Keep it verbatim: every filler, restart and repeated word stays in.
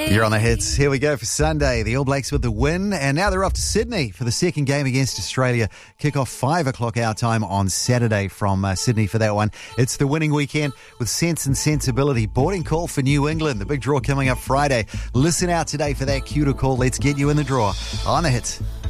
You're on the hits. Here we go for Sunday. The All Blacks with the win, and now they're off to Sydney for the second game against Australia. Kick off five o'clock our time on Saturday from uh, Sydney for that one. It's the winning weekend with Sense and Sensibility. Boarding call for New England. The big draw coming up Friday. Listen out today for that cue to call. Let's get you in the draw on the hits.